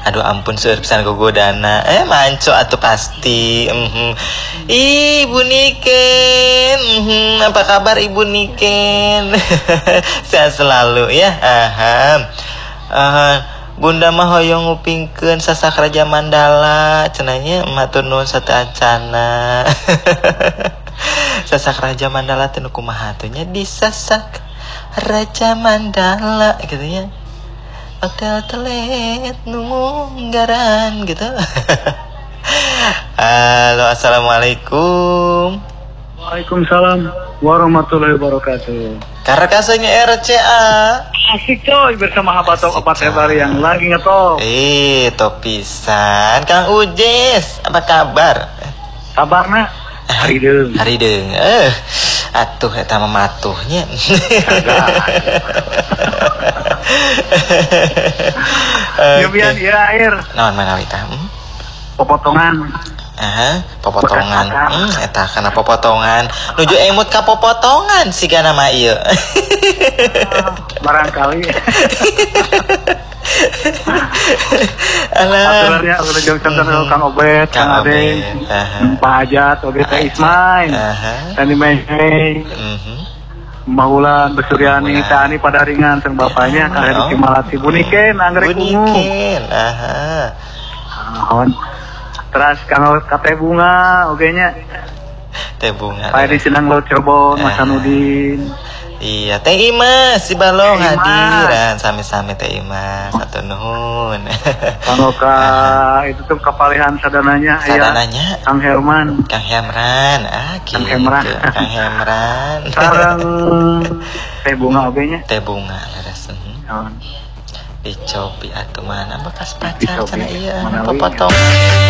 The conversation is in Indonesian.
Aduh ampun seueur pisan gogodana. Manco atuh pasti. Ibu Niken. Apa kabar Ibu Niken? Sehat selalu ya. Bunda mah hoyong ngupingkeun sasak Raja Mandala cenanya matur nuwun sateuancana. Sasak Raja Mandala teh nu kumaha atuh nya disasak Raja Mandala gitu nya. Hotel telet nu munggaran gitu. Halo, assalamualaikum. Waalaikumsalam warahmatullahi wabarakatuh. Karakasanya RCA. Asik coy bersama Habatok obat hebar yang lagi ngetop. Topisan Kang Ujes, apa kabar? Kabarna harideung. Harideung. Atuh eta mah matuhnya. Nyobian ya air. Naon manawi tah? Popotongan. Popotongan. Eta kana popotongan. Nuju emut ka popotongan sigana mah ieu. Barangkali. Alah. Aturannya udah jauh contoh Kang Obet, Kang Ade, Pak Hajat, Obet Ismail, Tani Mehei, Maulan, Besuryani, Tani pada ringan, sang bapaknya, Kang Hedi Malati, Buniken, Anggrek Ungu. Buniken, Terus Kang Kate Bunga, ogenya. Teh Bunga. Pak Hedi Sinang Laut Cirebon, Mas Sanudin. Iya, Teh Imas si Balong hadiran sami-sami Teh Imas satu nuhun. Kanoka itu tuh kepalihan sadananya ya. Kang Herman. Kang Hemran, gitu. Kang Hemran. Sareng Teh Bunga ogenya. Teh Bunga leres. Dicobi atuh mana bekas pacar cenah ieu potong.